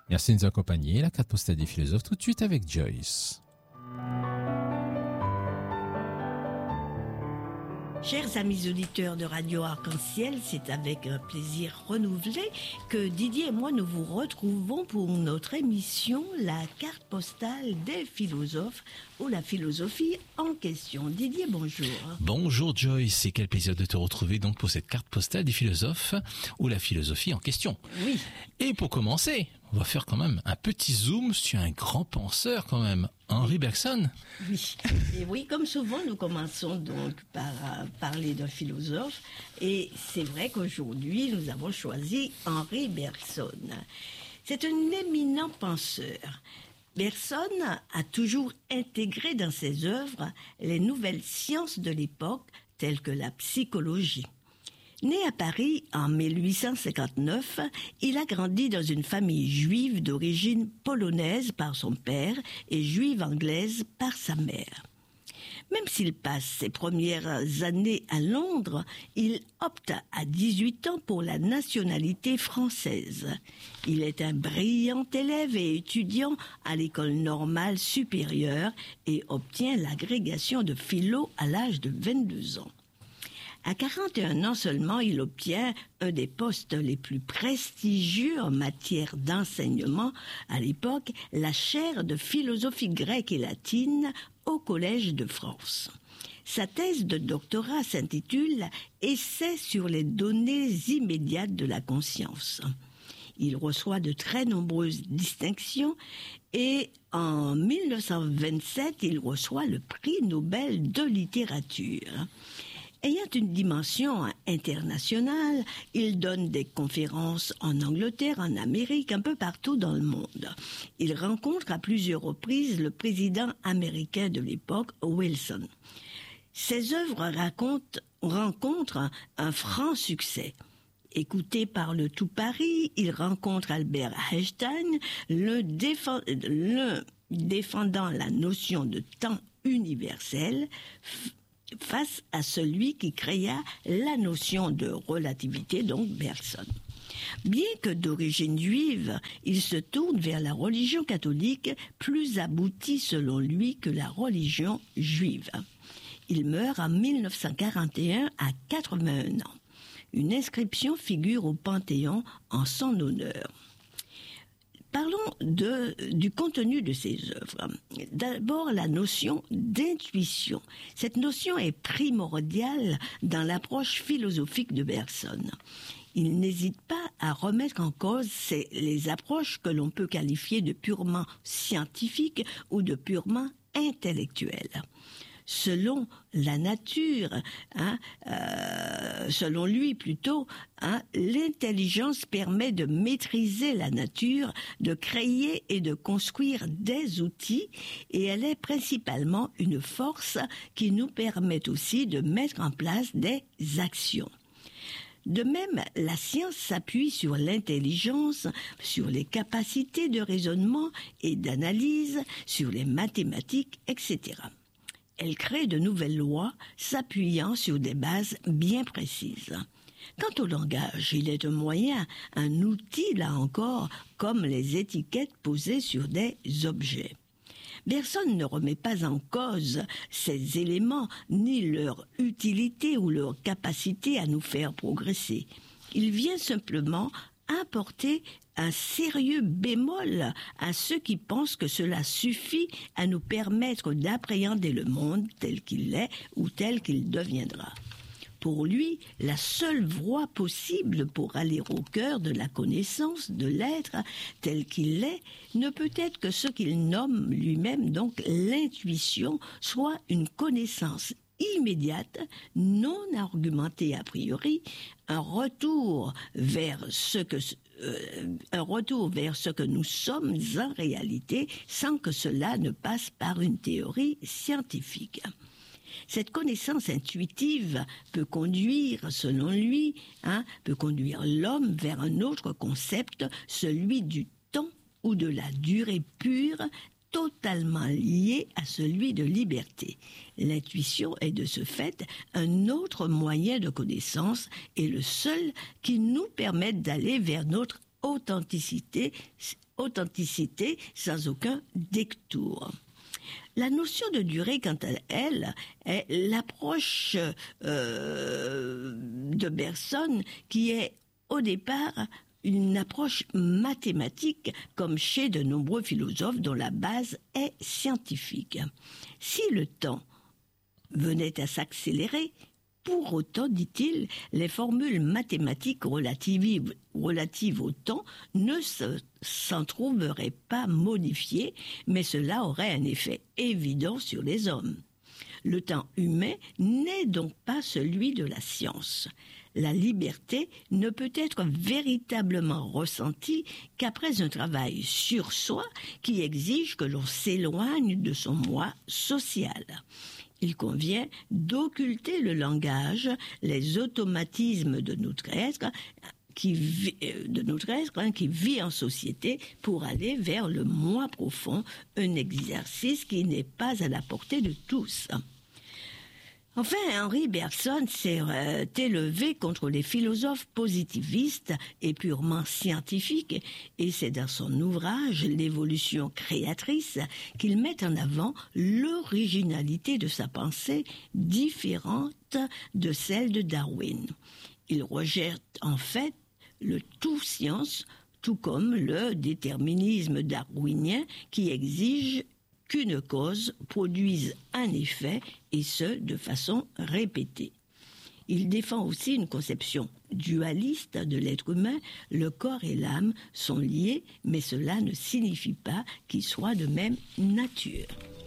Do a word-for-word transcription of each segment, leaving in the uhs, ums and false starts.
Merci de nous accompagner. La carte postale des philosophes tout de suite avec Joyce. Chers amis auditeurs de Radio Arc-en-Ciel, c'est avec un plaisir renouvelé que Didier et moi nous vous retrouvons pour notre émission La carte postale des philosophes ou la philosophie en question. Didier, bonjour. Bonjour Joyce, c'est quel plaisir de te retrouver donc pour cette carte postale des philosophes ou la philosophie en question. Oui. Et pour commencer, on va faire quand même un petit zoom sur un grand penseur quand même, Henri Bergson. Oui, et oui, comme souvent, nous commençons donc par euh, parler d'un philosophe. Et c'est vrai qu'aujourd'hui, nous avons choisi Henri Bergson. C'est un éminent penseur. Bergson a toujours intégré dans ses œuvres les nouvelles sciences de l'époque, telles que la psychologie. Né à Paris en mille huit cent cinquante-neuf, il a grandi dans une famille juive d'origine polonaise par son père et juive anglaise par sa mère. Même s'il passe ses premières années à Londres, il opte à dix-huit ans pour la nationalité française. Il est un brillant élève et étudiant à l'école normale supérieure et obtient l'agrégation de philo à l'âge de vingt-deux ans. À quarante et un ans seulement, il obtient un des postes les plus prestigieux en matière d'enseignement, à l'époque, la chaire de philosophie grecque et latine au Collège de France. Sa thèse de doctorat s'intitule « Essai sur les données immédiates de la conscience ». Il reçoit de très nombreuses distinctions et en mille neuf cent vingt-sept, il reçoit le prix Nobel de littérature. Ayant une dimension internationale, il donne des conférences en Angleterre, en Amérique, un peu partout dans le monde. Il rencontre à plusieurs reprises le président américain de l'époque, Wilson. Ses œuvres racontent, rencontrent un franc succès. Écouté par le tout Paris, il rencontre Albert Einstein, le, défend, le défendant la notion de temps universel, face à celui qui créa la notion de relativité, donc Bergson. Bien que d'origine juive, il se tourne vers la religion catholique, plus aboutie selon lui que la religion juive. Il meurt en mille neuf cent quarante et un à quatre-vingt-un ans. Une inscription figure au Panthéon en son honneur. Parlons de, du contenu de ces œuvres. D'abord, la notion d'intuition. Cette notion est primordiale dans l'approche philosophique de Bergson. Il n'hésite pas à remettre en cause ces, les approches que l'on peut qualifier de purement scientifiques ou de purement intellectuelles. Selon la nature, hein, euh, selon lui plutôt, hein, l'intelligence permet de maîtriser la nature, de créer et de construire des outils, et elle est principalement une force qui nous permet aussi de mettre en place des actions. De même, la science s'appuie sur l'intelligence, sur les capacités de raisonnement et d'analyse, sur les mathématiques, et cetera. Elle crée de nouvelles lois s'appuyant sur des bases bien précises. Quant au langage, il est un moyen, un outil, là encore, comme les étiquettes posées sur des objets. Bergson ne remet pas en cause ces éléments, ni leur utilité ou leur capacité à nous faire progresser. Il vient simplement apporter un sérieux bémol à ceux qui pensent que cela suffit à nous permettre d'appréhender le monde tel qu'il est ou tel qu'il deviendra. Pour lui, la seule voie possible pour aller au cœur de la connaissance de l'être tel qu'il est ne peut être que ce qu'il nomme lui-même donc l'intuition, soit une connaissance immédiate, non argumentée a priori, un retour vers ce que euh, un retour vers ce que nous sommes en réalité, sans que cela ne passe par une théorie scientifique. Cette connaissance intuitive peut conduire, selon lui, hein, peut conduire l'homme vers un autre concept, celui du temps ou de la durée pure, totalement lié à celui de liberté. L'intuition est de ce fait un autre moyen de connaissance et le seul qui nous permette d'aller vers notre authenticité, authenticité sans aucun détour. La notion de durée, quant à elle, est l'approche euh, de Bergson qui est au départ une approche mathématique comme chez de nombreux philosophes dont la base est scientifique. Si le temps venait à s'accélérer, pour autant, dit-il, les formules mathématiques relatives, relatives au temps ne se, s'en trouveraient pas modifiées, mais cela aurait un effet évident sur les hommes. Le temps humain n'est donc pas celui de la science. La liberté ne peut être véritablement ressentie qu'après un travail sur soi qui exige que l'on s'éloigne de son moi social. Il convient d'occulter le langage, les automatismes de notre être, qui vit, de notre être, hein, qui vit en société, pour aller vers le moi profond, un exercice qui n'est pas à la portée de tous. Enfin, Henri Bergson s'est euh, élevé contre les philosophes positivistes et purement scientifiques, et c'est dans son ouvrage « L'évolution créatrice » qu'il met en avant l'originalité de sa pensée différente de celle de Darwin. Il rejette en fait le tout science, tout comme le déterminisme darwinien qui exige qu'une cause produise un effet, et ce, de façon répétée. Il défend aussi une conception dualiste de l'être humain. Le corps et l'âme sont liés, mais cela ne signifie pas qu'ils soient de même nature.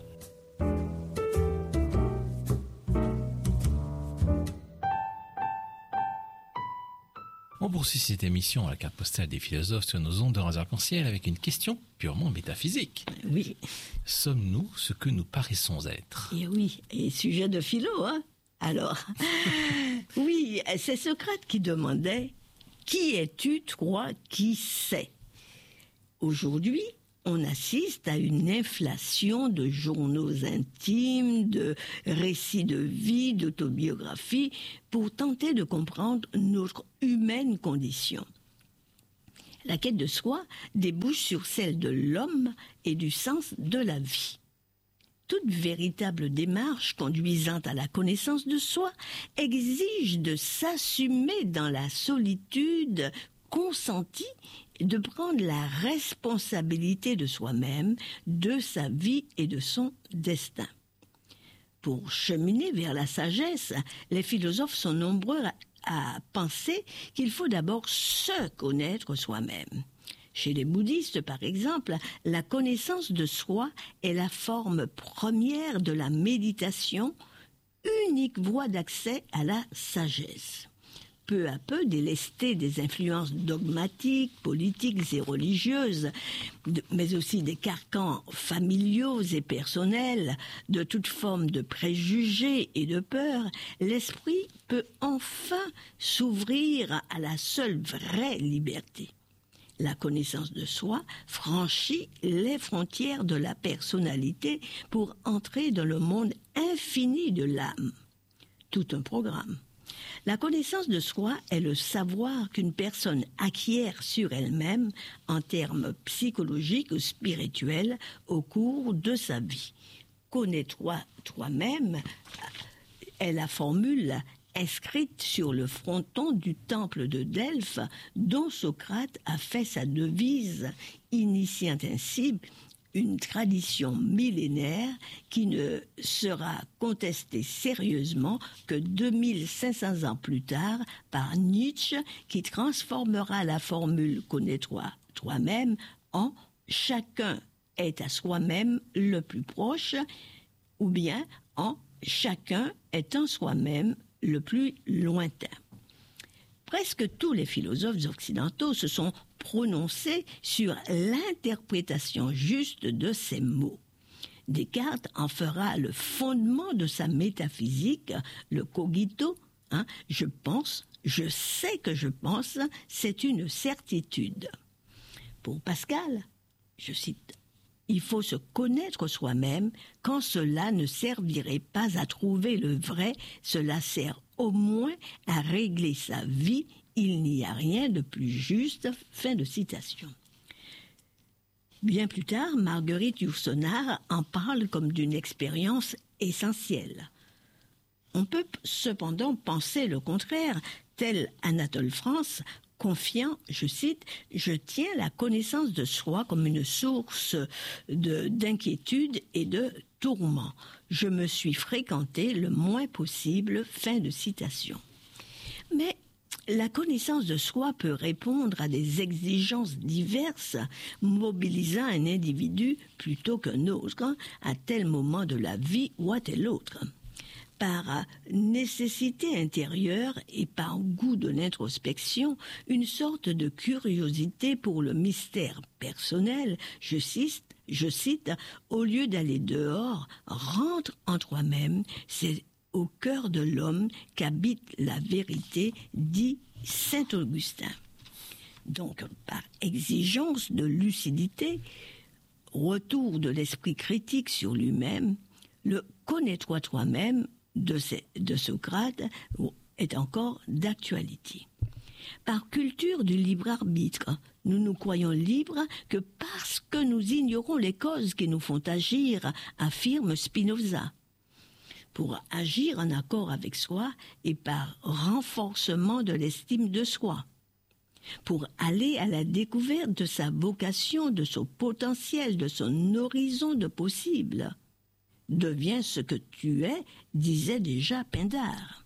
On poursuit cette émission à la carte postale des philosophes sur nos ondes de radio arc-en-ciel avec une question purement métaphysique. Oui. Sommes-nous ce que nous paraissons être ? Et oui, et sujet de philo, hein ? Alors, oui, c'est Socrate qui demandait « Qui es-tu, toi, qui sais ?» Aujourd'hui, on assiste à une inflation de journaux intimes, de récits de vie, d'autobiographies, pour tenter de comprendre notre humaine condition. La quête de soi débouche sur celle de l'homme et du sens de la vie. Toute véritable démarche conduisant à la connaissance de soi exige de s'assumer dans la solitude consentie, de prendre la responsabilité de soi-même, de sa vie et de son destin. Pour cheminer vers la sagesse, les philosophes sont nombreux à penser qu'il faut d'abord se connaître soi-même. Chez les bouddhistes, par exemple, la connaissance de soi est la forme première de la méditation, unique voie d'accès à la sagesse. Peu à peu délestés des influences dogmatiques, politiques et religieuses, mais aussi des carcans familiaux et personnels, de toute forme de préjugés et de peur, l'esprit peut enfin s'ouvrir à la seule vraie liberté. La connaissance de soi franchit les frontières de la personnalité pour entrer dans le monde infini de l'âme. Tout un programme. La connaissance de soi est le savoir qu'une personne acquiert sur elle-même en termes psychologiques ou spirituels au cours de sa vie. Connais-toi toi-même est la formule inscrite sur le fronton du temple de Delphes dont Socrate a fait sa devise, initiant ainsi une tradition millénaire qui ne sera contestée sérieusement que deux mille cinq cents ans plus tard par Nietzsche, qui transformera la formule « connais-toi toi-même » en « chacun est à soi-même le plus proche » ou bien en « chacun est en soi-même le plus lointain ». Presque tous les philosophes occidentaux se sont prononcés sur l'interprétation juste de ces mots. Descartes en fera le fondement de sa métaphysique, le cogito, hein, je pense, je sais que je pense, c'est une certitude. Pour Pascal, je cite, « Il faut se connaître soi-même, quand cela ne servirait pas à trouver le vrai, cela sert au moins à régler sa vie, il n'y a rien de plus juste. Fin de citation. Bien plus tard, Marguerite Yourcenar en parle comme d'une expérience essentielle. On peut cependant penser le contraire, tel Anatole France, confiant, je cite, « Je tiens la connaissance de soi comme une source de, d'inquiétude et de tourment. Je me suis fréquenté le moins possible. » Fin de citation. Mais la connaissance de soi peut répondre à des exigences diverses, mobilisant un individu plutôt qu'un autre à tel moment de la vie ou à tel autre. Par nécessité intérieure et par goût de l'introspection, une sorte de curiosité pour le mystère personnel, je cite, je cite, au lieu d'aller dehors, rentre en toi-même, c'est au cœur de l'homme qu'habite la vérité, dit saint Augustin. Donc, par exigence de lucidité, retour de l'esprit critique sur lui-même, le « connais-toi toi-même » de, de Socrate est encore d'actualité. Par culture du libre arbitre, nous nous croyons libres que parce que nous ignorons les causes qui nous font agir, affirme Spinoza. Pour agir en accord avec soi et par renforcement de l'estime de soi. Pour aller à la découverte de sa vocation, de son potentiel, de son horizon de possible. Deviens ce que tu es, disait déjà Pindare.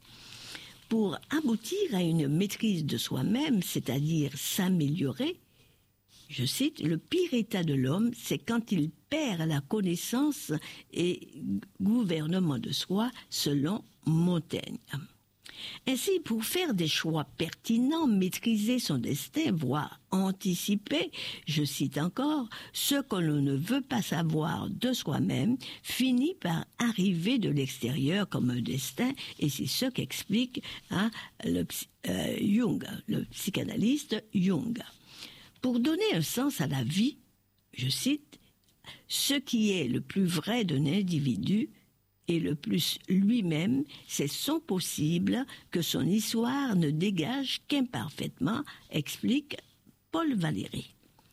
Pour aboutir à une maîtrise de soi-même, c'est-à-dire s'améliorer, je cite, « Le pire état de l'homme, c'est quand il perd la connaissance et gouvernement de soi, selon Montaigne. » Ainsi, pour faire des choix pertinents, maîtriser son destin, voire anticiper, je cite encore, ce que l'on ne veut pas savoir de soi-même finit par arriver de l'extérieur comme un destin, et c'est ce qu'explique hein, le, euh, Jung, le psychanalyste Jung. Pour donner un sens à la vie, je cite, « ce qui est le plus vrai d'un individu, et le plus lui-même, c'est son possible que son histoire ne dégage qu'imparfaitement, explique Paul Valéry.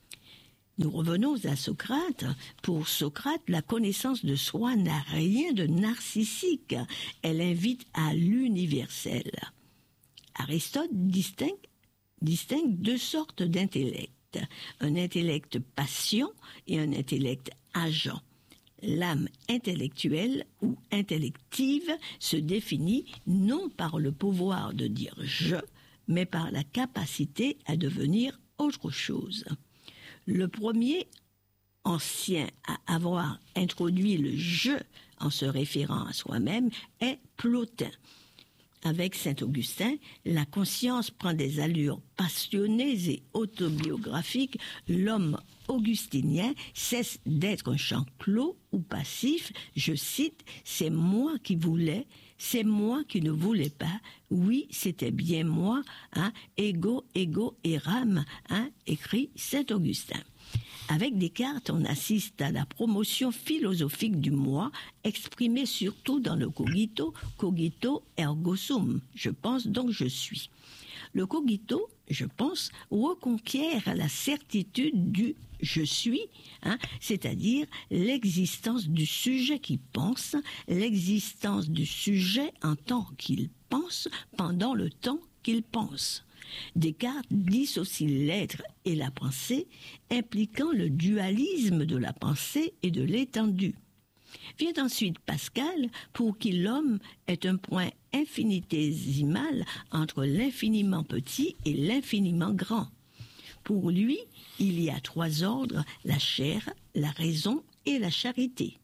Nous revenons à Socrate. Pour Socrate, la connaissance de soi n'a rien de narcissique. Elle invite à l'universel. Aristote distingue, distingue deux sortes d'intellect. Un intellect patient et un intellect agent. L'âme intellectuelle ou intellective se définit non par le pouvoir de dire « je », mais par la capacité à devenir autre chose. Le premier, ancien à avoir introduit le « je » en se référant à soi-même, est Plotin. Avec saint Augustin, la conscience prend des allures passionnées et autobiographiques. L'homme augustinien cesse d'être un champ clos ou passif. Je cite, « C'est moi qui voulais, c'est moi qui ne voulais pas. Oui, c'était bien moi, hein, ego, ego, eram, hein, écrit saint Augustin. » Avec Descartes, on assiste à la promotion philosophique du moi, exprimée surtout dans le cogito, cogito ergo sum, je pense donc je suis. Le cogito, je pense, reconquiert la certitude du « je suis hein, », c'est-à-dire l'existence du sujet qui pense, l'existence du sujet en tant qu'il pense pendant le temps qu'il pense. Descartes dissocie l'être et la pensée, impliquant le dualisme de la pensée et de l'étendue. Vient ensuite Pascal, pour qui l'homme est un point infinitésimal entre l'infiniment petit et l'infiniment grand. Pour lui, il y a trois ordres, la chair, la raison et la charité.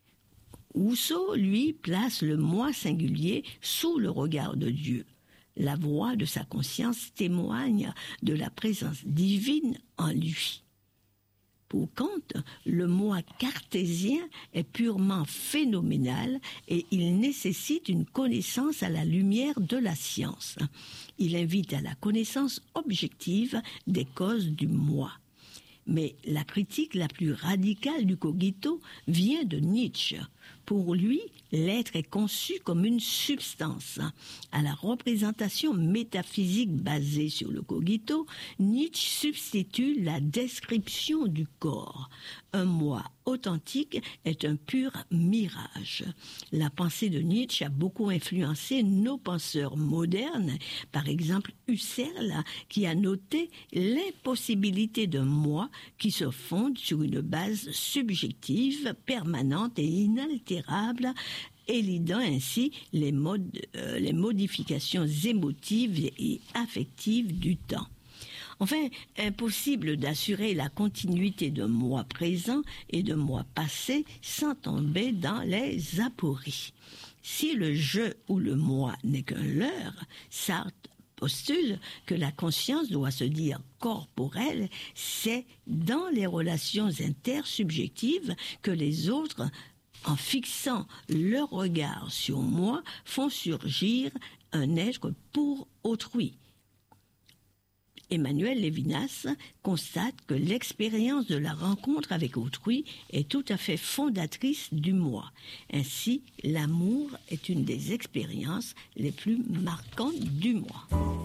Rousseau, lui, place le moi singulier sous le regard de Dieu. La voix de sa conscience témoigne de la présence divine en lui. Pour Kant, le moi cartésien est purement phénoménal et il nécessite une connaissance à la lumière de la science. Il invite à la connaissance objective des causes du moi. Mais la critique la plus radicale du cogito vient de Nietzsche. Pour lui, l'être est conçu comme une substance. À la représentation métaphysique basée sur le cogito, Nietzsche substitue la description du corps. Un moi authentique est un pur mirage. La pensée de Nietzsche a beaucoup influencé nos penseurs modernes, par exemple Husserl, qui a noté l'impossibilité d'un moi qui se fonde sur une base subjective, permanente et inaltérable, élidant ainsi les, modes, euh, les modifications émotives et affectives du temps. Enfin, impossible d'assurer la continuité d'un moi présent et d'un moi passé sans tomber dans les apories. Si le je ou le moi n'est qu'un leurre, Sartre postule que la conscience doit se dire corporelle, c'est dans les relations intersubjectives que les autres, en fixant leur regard sur moi, font surgir un être pour autrui. Emmanuel Lévinas constate que l'expérience de la rencontre avec autrui est tout à fait fondatrice du moi. Ainsi, l'amour est une des expériences les plus marquantes du moi.